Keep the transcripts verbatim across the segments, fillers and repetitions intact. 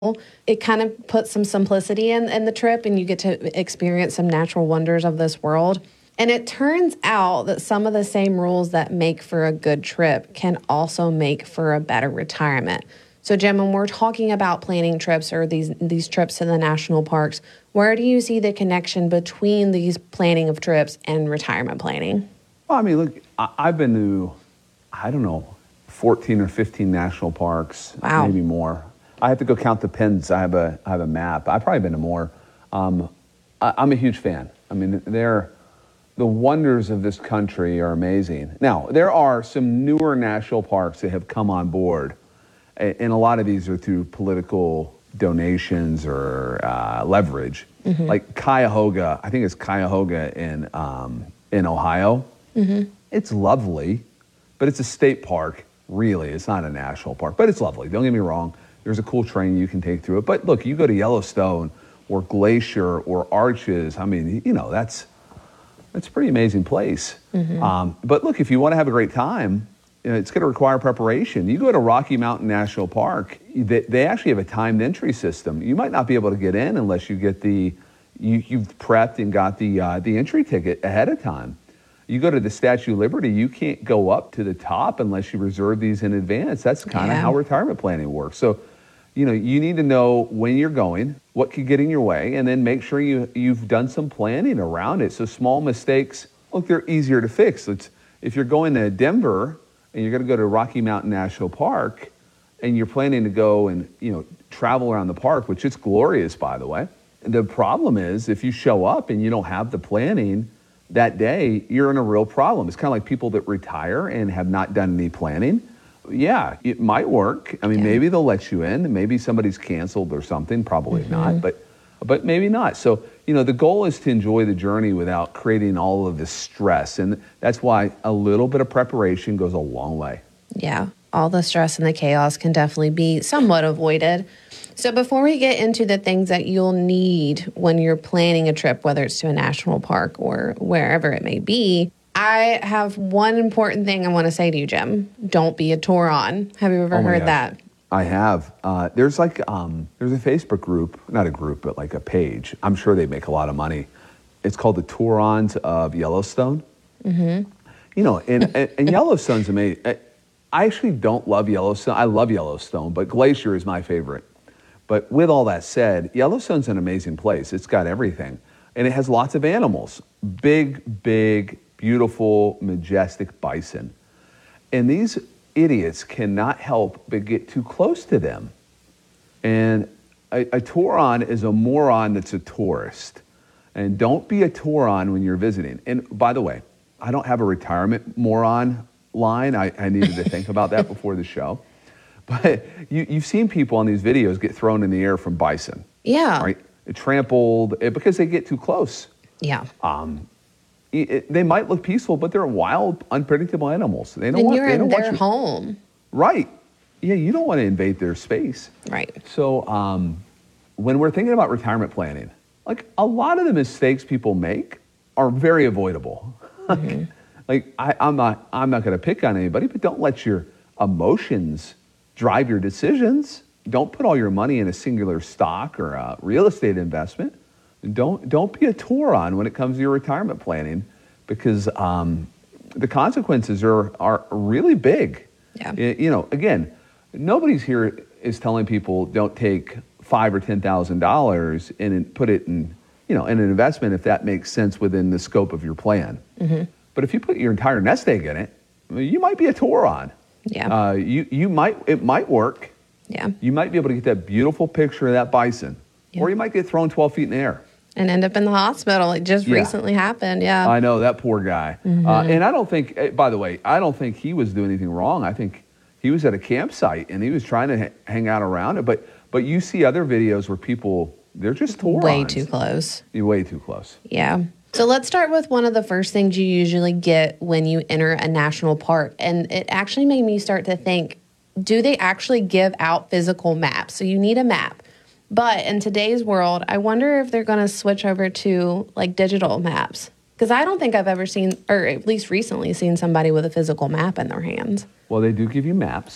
It kind of puts some simplicity in, in the trip, and you get to experience some natural wonders of this world. And it turns out that some of the same rules that make for a good trip can also make for a better retirement. So, Jim, when we're talking about planning trips or these these trips to the national parks, where do you see the connection between these planning of trips and retirement planning? Well, I mean, look, I, I've been to, I don't know, fourteen or fifteen national parks, Wow. maybe more. I have to go count the pins. I have a I have a map. I've probably been to more. Um, I, I'm a huge fan. I mean, they're, the wonders of this country are amazing. Now, there are some newer national parks that have come on board, and a lot of these are through political donations or uh, leverage. Mm-hmm. Like Cuyahoga, I think it's Cuyahoga in um, in Ohio. Mm-hmm. It's lovely, but it's a state park. Really, it's not a national park, but it's lovely. Don't get me wrong. There's a cool train you can take through it. But look, you go to Yellowstone or Glacier or Arches. I mean, you know, that's that's a pretty amazing place. Mm-hmm. Um, but look, if you want to have a great time, you know, it's going to require preparation. You go to Rocky Mountain National Park, they, they actually have a timed entry system. You might not be able to get in unless you get the, you, you've prepped and got the uh, the entry ticket ahead of time. You go to the Statue of Liberty, you can't go up to the top unless you reserve these in advance. That's kind of Yeah. how retirement planning works. So, you know, you need to know when you're going, what could get in your way, and then make sure you, you've done some planning around it. So small mistakes, look, they're easier to fix. It's, if you're going to Denver and you're going to go to Rocky Mountain National Park and you're planning to go and, you know, travel around the park, which is glorious, by the way. The problem is if you show up and you don't have the planning that day, you're in a real problem. It's kind of like people that retire and have not done any planning. Yeah, it might work. I mean, Yeah. maybe they'll let you in. Maybe somebody's canceled or something. Probably mm-hmm. not, but but maybe not. So, you know, the goal is to enjoy the journey without creating all of this stress. And that's why a little bit of preparation goes a long way. Yeah, all the stress and the chaos can definitely be somewhat avoided. So before we get into the things that you'll need when you're planning a trip, whether it's to a national park or wherever it may be, I have one important thing I want to say to you, Jim. Don't be a Touron. Have you ever Oh my heard gosh. that? I have. Uh, there's like, um, there's a Facebook group, not a group, but like a page. I'm sure they make a lot of money. It's called the Tourons of Yellowstone. Mm-hmm. You know, and, and, and Yellowstone's amazing. I actually don't love Yellowstone. I love Yellowstone, but Glacier is my favorite. But with all that said, Yellowstone's an amazing place. It's got everything. And it has lots of animals. Big, big, beautiful, majestic bison. And these idiots cannot help but get too close to them. And a, a Touron is a moron that's a tourist. And don't be a Touron when you're visiting. And by the way, I don't have a retirement moron line. I, I needed to think about that before the show. But you, you've seen people on these videos get thrown in the air from bison. Yeah. Right? Trampled because they get too close. Yeah. Um, it, they might look peaceful, but they're wild, unpredictable animals. They don't and want, you're they in don't want their you, home. Right. Yeah, you don't want to invade their space. Right. So um, when we're thinking about retirement planning, like a lot of the mistakes people make are very avoidable. Mm-hmm. Like I, I'm not, I'm not going to pick on anybody, but don't let your emotions drive your decisions. Don't put all your money in a singular stock or a real estate investment. Don't don't be a Touron when it comes to your retirement planning, because um, the consequences are are really big. Yeah. You know, again, nobody's here is telling people don't take five or ten thousand dollars and put it in, you know, in an investment if that makes sense within the scope of your plan. Mm-hmm. But if you put your entire nest egg in it, you might be a Touron. Yeah. Uh, you you might it might work. Yeah. You might be able to get that beautiful picture of that bison, yeah. or you might get thrown twelve feet in the air and end up in the hospital. It just yeah. recently happened. Yeah. I know, that poor guy. Mm-hmm. Uh, and I don't think, by the way, I don't think he was doing anything wrong. I think he was at a campsite and he was trying to ha- hang out around it. But but you see other videos where people, they're just Tourons. Way too close. You're way too close. Yeah. So let's start with one of the first things you usually get when you enter a national park. And it actually made me start to think, do they actually give out physical maps? So you need a map. But in today's world, I wonder if they're going to switch over to like digital maps. Because I don't think I've ever seen, or at least recently seen somebody with a physical map in their hands. Well, they do give you maps.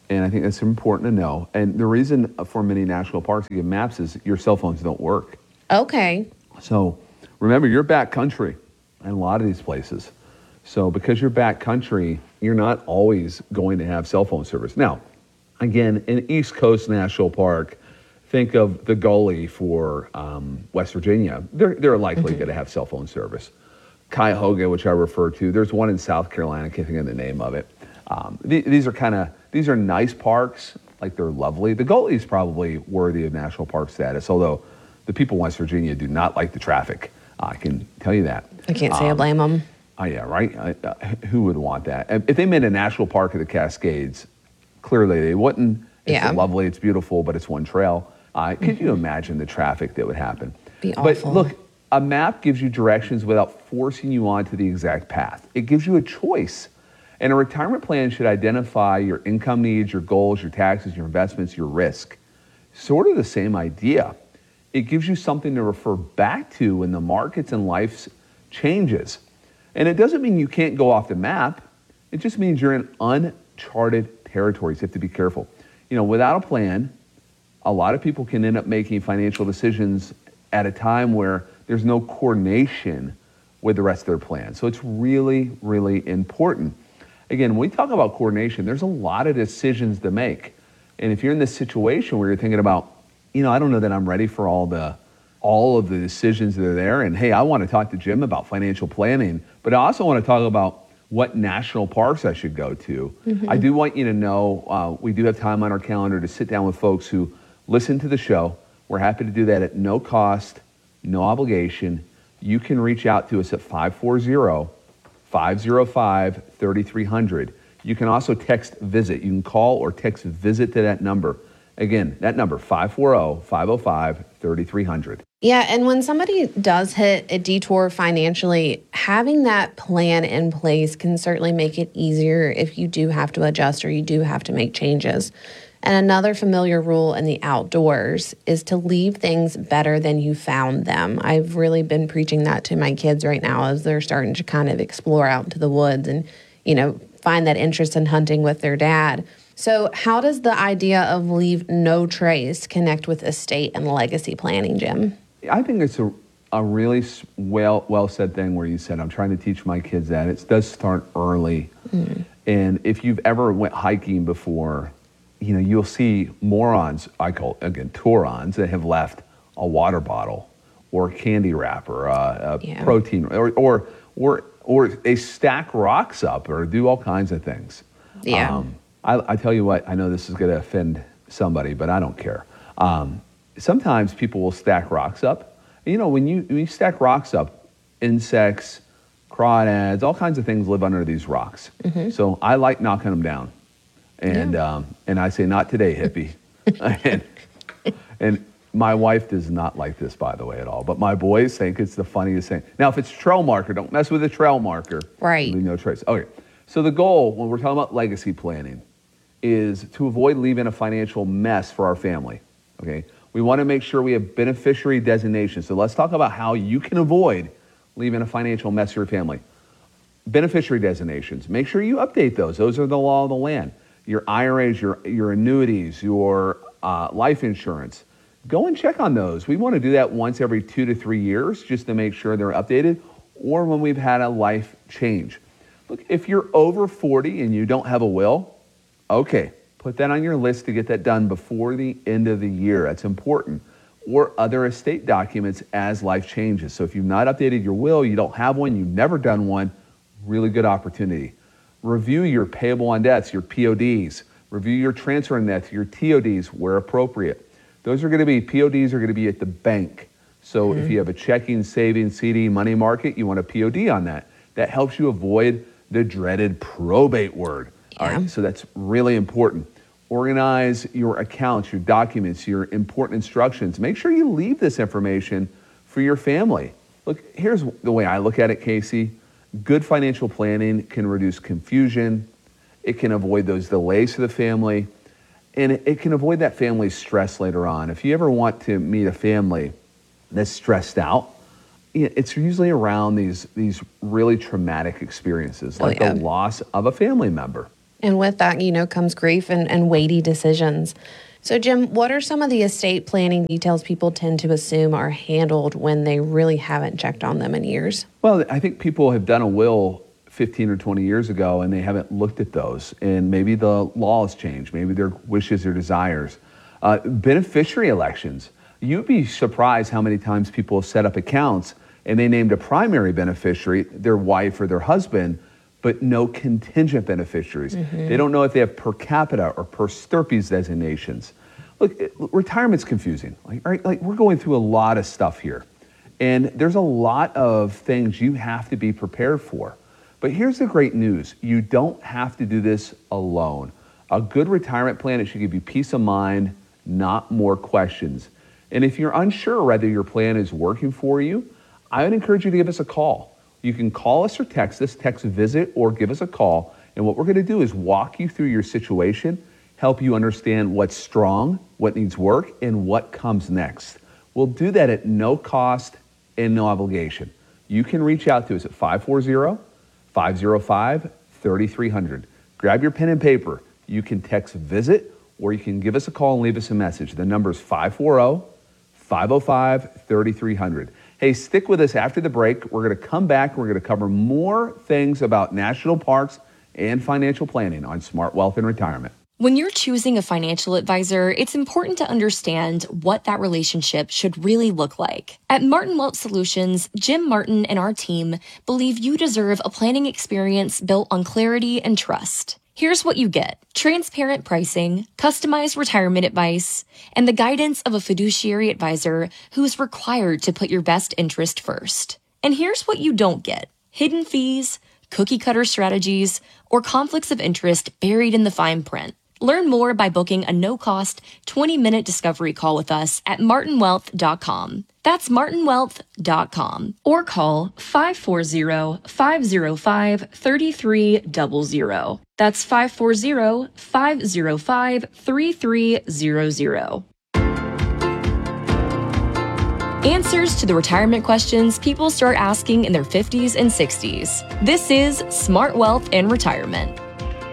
And I think that's important to know. And the reason for many national parks to give maps is your cell phones don't work. Okay. So remember, you're backcountry in a lot of these places. So because you're backcountry, you're not always going to have cell phone service. Now, again, in East Coast National Park, think of the Gully for um, West Virginia. They're, they're likely mm-hmm. going to have cell phone service. Cuyahoga, which I refer to, there's one in South Carolina, I can't think of the name of it. Um, th- these are kind of, these are nice parks, like they're lovely. The Gully is probably worthy of national park status, although the people in West Virginia do not like the traffic. Uh, I can tell you that. I can't say um, I blame them. Oh, yeah, right? I, uh, who would want that? If they made a national park of the Cascades, clearly they wouldn't. It's yeah. lovely, it's beautiful, but it's one trail. Uh, could mm-hmm. you imagine the traffic that would happen? Be but awful. Look, a map gives you directions without forcing you onto the exact path. It gives you a choice. And a retirement plan should identify your income needs, your goals, your taxes, your investments, your risk. Sort of the same idea. It gives you something to refer back to when the markets and life changes. And it doesn't mean you can't go off the map. It just means you're in uncharted territories. You have to be careful. You know, without a plan, a lot of people can end up making financial decisions at a time where there's no coordination with the rest of their plan. So it's really, really important. Again, when we talk about coordination, there's a lot of decisions to make. And if you're in this situation where you're thinking about, you know, I don't know that I'm ready for all the all of the decisions that are there. And hey, I want to talk to Jim about financial planning, but I also want to talk about what national parks I should go to. Mm-hmm. I do want you to know uh, we do have time on our calendar to sit down with folks who listen to the show. We're happy to do that at no cost, no obligation. You can reach out to us at five four zero, five zero five, three three zero zero. You can also text VISIT. You can call or text VISIT to that number. Again, that number, five four zero, five zero five, three three zero zero. Yeah, and when somebody does hit a detour financially, having that plan in place can certainly make it easier if you do have to adjust or you do have to make changes. And another familiar rule in the outdoors is to leave things better than you found them. I've really been preaching that to my kids right now as they're starting to kind of explore out into the woods and, you know, find that interest in hunting with their dad. So how does the idea of leave no trace connect with estate and legacy planning, Jim? I think it's a, a really well well said thing where you said, I'm trying to teach my kids that. It does start early. Mm. And if you've ever went hiking before, you know, you'll see morons, I call it, again, Turons, that have left a water bottle or a candy wrapper, uh, a yeah. protein, or, or, or, or they stack rocks up or do all kinds of things. Yeah. Um, I, I tell you what, I know this is going to offend somebody, but I don't care. Um, sometimes people will stack rocks up. You know, when you, when you stack rocks up, insects, crawdads, all kinds of things live under these rocks. Mm-hmm. So I like knocking them down. And yeah. um, and I say, not today, hippie. and, and my wife does not like this, by the way, at all. But my boys think it's the funniest thing. Now, if it's trail marker, don't mess with the trail marker. Right. Leave no trace. Okay. So the goal, when we're talking about legacy planning, is to avoid leaving a financial mess for our family. Okay. We want to make sure we have beneficiary designations. So let's talk about how you can avoid leaving a financial mess for your family. Beneficiary designations. Make sure you update those. Those are the law of the land. Your I R As, your, your annuities, your uh, life insurance. Go and check on those. We want to do that once every two to three years just to make sure they're updated, or when we've had a life change. Look, if you're over forty and you don't have a will, okay, put that on your list to get that done before the end of the year. That's important. Or other estate documents as life changes. So if you've not updated your will, you don't have one, you've never done one, really good opportunity. Review your payable on debts, your P O Ds. Review your transfer on debts, your T O Ds where appropriate. Those are going to be, P O Ds are going to be at the bank. So mm-hmm. if you have a checking, savings, C D, money market, you want a P O D on that. That helps you avoid the dreaded probate word. Yeah. All right, so that's really important. Organize your accounts, your documents, your important instructions. Make sure you leave this information for your family. Look, here's the way I look at it, Casey. Good financial planning can reduce confusion. It can avoid those delays to the family. And it can avoid that family's stress later on. If you ever want to meet a family that's stressed out, it's usually around these, these really traumatic experiences, like oh, yeah. the loss of a family member. And with that, you know, comes grief and, and weighty decisions. So, Jim, what are some of the estate planning details people tend to assume are handled when they really haven't checked on them in years? Well, I think people have done a will fifteen or twenty years ago and they haven't looked at those. And maybe the law has changed. Maybe their wishes or desires. Uh, beneficiary elections. You'd be surprised how many times people have set up accounts and they named a primary beneficiary, their wife or their husband, but no contingent beneficiaries. Mm-hmm. They don't know if they have per capita or per stirpes designations. Look, it, retirement's confusing. Like, right, like we're going through a lot of stuff here. And there's a lot of things you have to be prepared for. But here's the great news. You don't have to do this alone. A good retirement plan, it should give you peace of mind, not more questions. And if you're unsure whether your plan is working for you, I would encourage you to give us a call. You can call us or text us, text visit or give us a call. And what we're going to do is walk you through your situation, help you understand what's strong, what needs work, and what comes next. We'll do that at no cost and no obligation. You can reach out to us at five four zero, five zero five, three three zero zero. Grab your pen and paper. You can text visit or you can give us a call and leave us a message. The number is five four zero, five zero five, three three zero zero. Hey, stick with us after the break. We're going to come back. We're going to cover more things about national parks and financial planning on Smart Wealth and Retirement. When you're choosing a financial advisor, it's important to understand what that relationship should really look like. At Martin Wealth Solutions, Jim Martin and our team believe you deserve a planning experience built on clarity and trust. Here's what you get: transparent pricing, customized retirement advice, and the guidance of a fiduciary advisor who's required to put your best interest first. And here's what you don't get: hidden fees, cookie-cutter strategies, or conflicts of interest buried in the fine print. Learn more by booking a no-cost twenty-minute discovery call with us at martin wealth dot com. That's martin wealth dot com. Or call five four zero, five zero five, three three zero zero. That's five four zero, five zero five, three three zero zero. Answers to the retirement questions people start asking in their fifties and sixties. This is Smart Wealth and Retirement.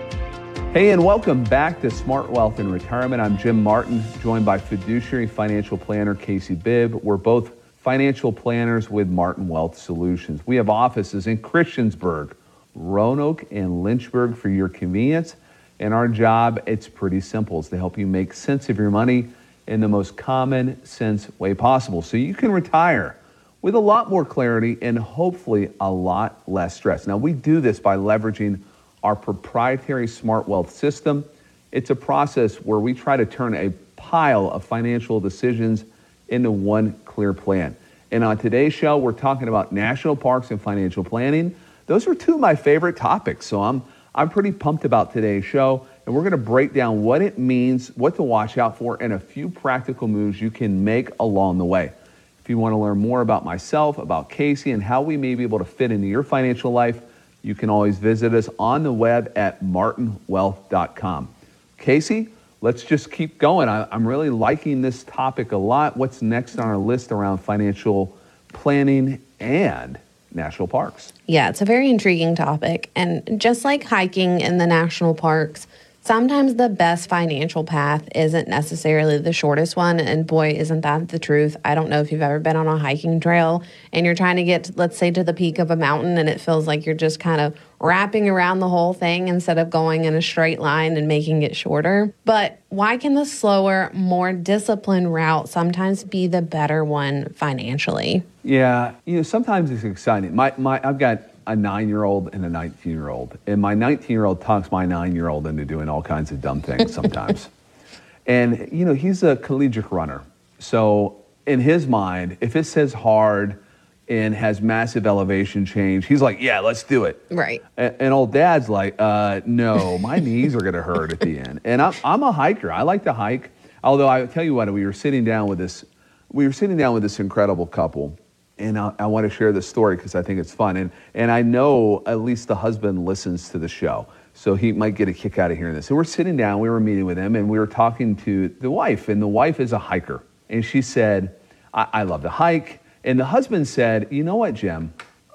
Hey, and welcome back to Smart Wealth and Retirement. I'm Jim Martin, joined by fiduciary financial planner Casey Bibb. We're both financial planners with Martin Wealth Solutions. We have offices in Christiansburg, Roanoke, and Lynchburg for your convenience. And our job, it's pretty simple. It's to help you make sense of your money in the most common sense way possible, so you can retire with a lot more clarity and hopefully a lot less stress. Now, we do this by leveraging our proprietary Smart Wealth system. It's a process where we try to turn a pile of financial decisions into one clear plan. And on today's show, we're talking about national parks and financial planning. Those are two of my favorite topics, so I'm I'm pretty pumped about today's show. And we're going to break down what it means, what to watch out for, and a few practical moves you can make along the way. If you want to learn more about myself, about Casey, and how we may be able to fit into your financial life, you can always visit us on the web at martin wealth dot com. Casey, let's just keep going. I, I'm really liking this topic a lot. What's next on our list around financial planning and national parks? Yeah, it's a very intriguing topic. And just like hiking in the national parks, sometimes the best financial path isn't necessarily the shortest one. And boy, isn't that the truth. I don't know if you've ever been on a hiking trail and you're trying to get, to, let's say, to the peak of a mountain, and it feels like you're just kind of wrapping around the whole thing instead of going in a straight line and making it shorter. But why can the slower, more disciplined route sometimes be the better one financially? Yeah, you know, sometimes it's exciting. My, my, I've got a nine-year-old and a nineteen-year-old. And my nineteen-year-old talks my nine-year-old into doing all kinds of dumb things sometimes. And, you know, he's a collegiate runner. So in his mind, if it says hard and has massive elevation change, he's like, yeah, let's do it. Right. And, and old dad's like, uh, no, my knees are going to hurt at the end. And I'm, I'm a hiker. I like to hike. Although I tell you what, we were sitting down with this, we were sitting down with this incredible couple. And I, I want to share this story because I think it's fun. And and I know at least the husband listens to the show, so he might get a kick out of hearing this. So we're sitting down, we were meeting with him, and we were talking to the wife. And the wife is a hiker. And she said, I, I love to hike. And the husband said, you know what, Jim?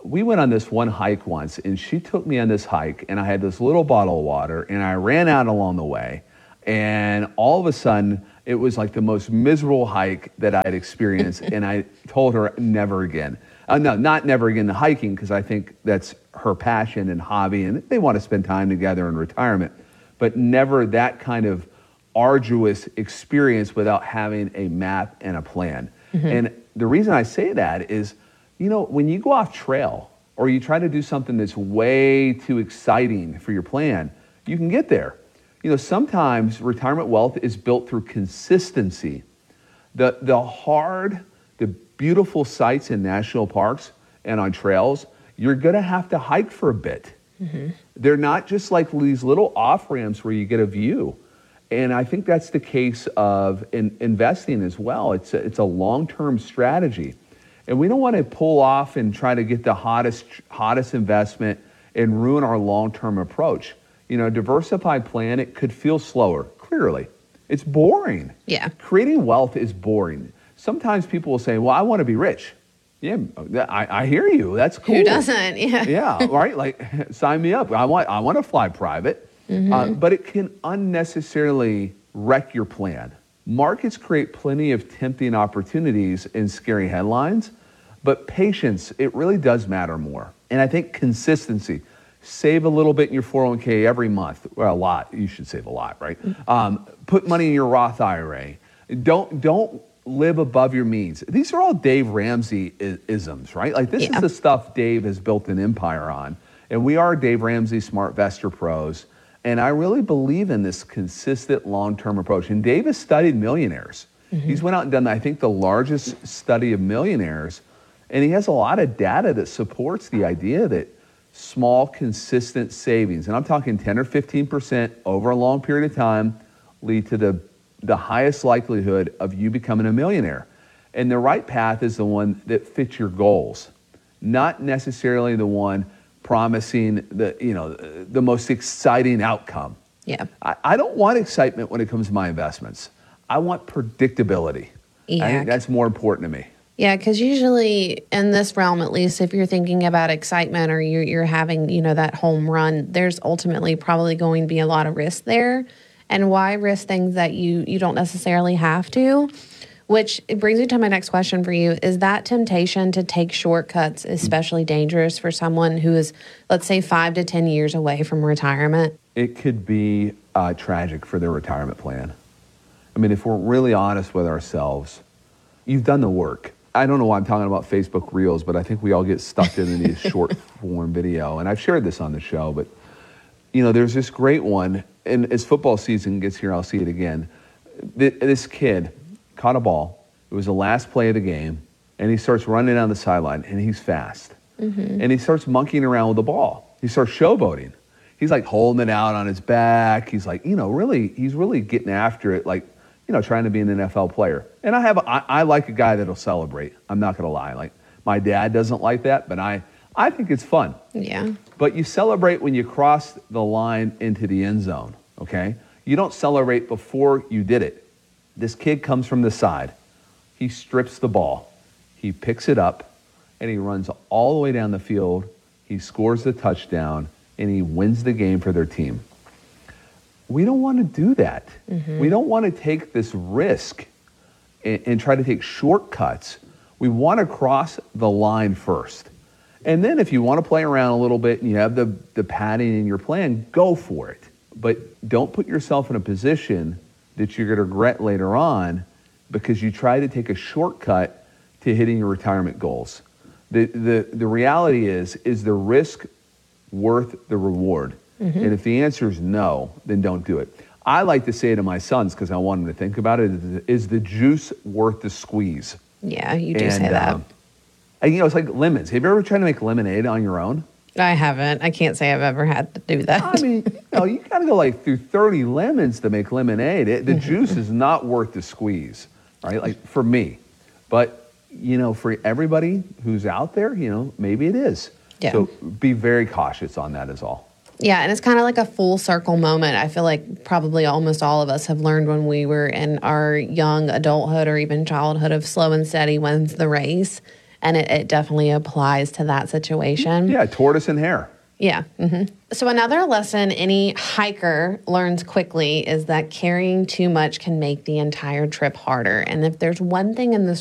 we went on this one hike once, and she took me on this hike, and I had this little bottle of water, and I ran out along the way, and all of a sudden, it was like the most miserable hike that I had experienced, and I told her never again. Uh, no, not never again the hiking, because I think that's her passion and hobby, and they want to spend time together in retirement, but never that kind of arduous experience without having a map and a plan. Mm-hmm. And the reason I say that is, you know, when you go off trail or you try to do something that's way too exciting for your plan, you can get there. You know, sometimes retirement wealth is built through consistency. The, the hard, the beautiful sites in national parks and on trails, you're going to have to hike for a bit. Mm-hmm. They're not just like these little off-ramps where you get a view. And I think that's the case of in, investing as well. It's a, it's a long-term strategy. And we don't want to pull off and try to get the hottest, hottest investment and ruin our long-term approach. You know, a diversified plan, it could feel slower, clearly. It's boring. Yeah. Creating wealth is boring. Sometimes people will say, well, I want to be rich. Yeah, I, I hear you. That's cool. Who doesn't? Yeah. Yeah, right? Like, sign me up. I want, I want to fly private. Mm-hmm. Uh, but it can unnecessarily wreck your plan. Markets create plenty of tempting opportunities and scary headlines, but patience, it really does matter more. And I think consistency. Save a little bit in your four oh one k every month. Well, a lot. You should save a lot, right? Um, put money in your Roth I R A. Don't, don't live above your means. These are all Dave Ramsey isms, right? Like this yeah. is the stuff Dave has built an empire on. And we are Dave Ramsey SmartVestor Pros. And I really believe in this consistent long-term approach. And Dave has studied millionaires. Mm-hmm. He's went out and done, I think, the largest study of millionaires. And he has a lot of data that supports the idea that small, consistent savings, and I'm talking ten or fifteen percent over a long period of time, lead to the, the highest likelihood of you becoming a millionaire. And the right path is the one that fits your goals, not necessarily the one promising the, you know, the most exciting outcome. Yeah. I, I don't want excitement when it comes to my investments. I want predictability. Yeah. I think that's more important to me. Yeah, because usually in this realm, at least, if you're thinking about excitement or you're, you're having, you know, that home run, there's ultimately probably going to be a lot of risk there. And why risk things that you, you don't necessarily have to? Which it brings me to my next question for you. Is that temptation to take shortcuts especially dangerous for someone who is, let's say, five to ten years away from retirement? It could be uh, tragic for their retirement plan. I mean, if we're really honest with ourselves, you've done the work. I don't know why I'm talking about Facebook Reels, but I think we all get stuck into these short form video. And I've shared this on the show, but, you know, there's this great one, and as football season gets here, I'll see it again. This kid caught a ball. It was the last play of the game, and he starts running down the sideline, and he's fast. Mm-hmm. And he starts monkeying around with the ball. He starts showboating. He's like holding it out on his back. He's like, you know, really, he's really getting after it, like, you know, trying to be an N F L player. And I have, I, I like a guy that'll celebrate. I'm not going to lie. Like, my dad doesn't like that, but I, I think it's fun. Yeah. But you celebrate when you cross the line into the end zone, okay? You don't celebrate before you did it. This kid comes from the side. He strips the ball. He picks it up, and he runs all the way down the field. He scores the touchdown, and he wins the game for their team. We don't want to do that. Mm-hmm. We don't want to take this risk and, and try to take shortcuts. We want to cross the line first. And then if you want to play around a little bit and you have the, the padding in your plan, go for it. But don't put yourself in a position that you're going to regret later on because you try to take a shortcut to hitting your retirement goals. The, the, the reality is, is the risk worth the reward? Mm-hmm. And if the answer is no, then don't do it. I like to say to my sons, because I want them to think about it, is the juice worth the squeeze? Yeah, you do and, say that. Um, and, you know, it's like lemons. Have you ever tried to make lemonade on your own? I haven't. I can't say I've ever had to do that. I mean, you know, you got to go like through thirty lemons to make lemonade. It, the juice is not worth the squeeze, right? Like for me. But, you know, for everybody who's out there, you know, maybe it is. Yeah. So be very cautious on that is all. Yeah, and it's kind of like a full circle moment. I feel like probably almost all of us have learned when we were in our young adulthood or even childhood of slow and steady wins the race. And it, it definitely applies to that situation. Yeah, tortoise and hare. Yeah. hmm So another lesson any hiker learns quickly is that carrying too much can make the entire trip harder. And if there's one thing in this